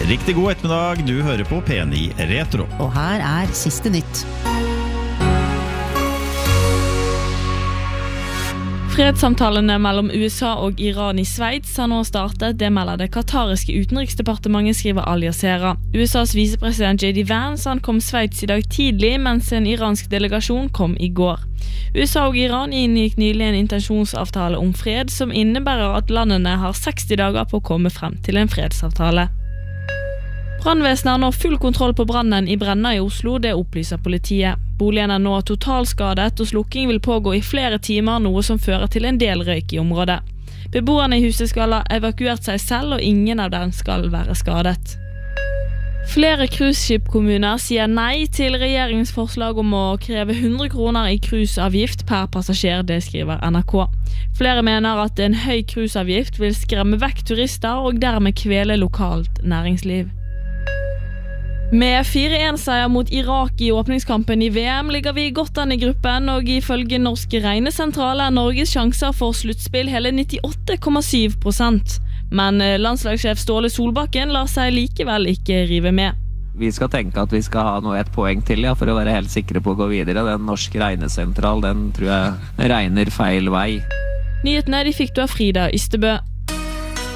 Riktig god ettermiddag, du hører på P9 Retro. Og her siste nytt. Fredssamtalene mellom USA og Iran i Sveits har nå startet, det melder det katariske utenriksdepartementet, skriver Al Jazeera. USAs visepresident J.D. Vance ankom Sveits i dag tidlig, mens en iransk delegasjon kom i går. USA og Iran inngikk nylig en intensjonsavtale om fred, som innebærer at landene har 60 dager på å komme frem til en fredsavtale. Brannvesenet har nå full kontroll på brannen i Brenna i Oslo, det opplyser politiet. Boligen er nå totalskadet, og slukking vil pågå i flere timer, noe som fører til en del røyk i området. Beboerne i huset skal ha evakuert seg selv, og ingen av dem skal være skadet. Flere cruiseskipkommuner sier nei til regjeringens forslag om å kreve 100 kroner i cruiseavgift per passasjer, det skriver NRK. Flere mener at en høy cruiseavgift vil skremme vekk turister og dermed kvele lokalt næringsliv. Med 4-1-seier mot Irak i åpningskampen i VM ligger vi godt an i gruppen, og ifølge Norsk Regnesentral er Norges sjanser for sluttspill hele 98,7%. Men landslagssjef Ståle Solbakken lar seg likevel ikke rive med. Vi skal tenke at vi skal ha nå 1 poeng til, for å være helt sikre på å gå videre. Den Norsk Regnesentral, den tror jeg regner feil vei. Nyhetene de fikk du av Frida Ystebø.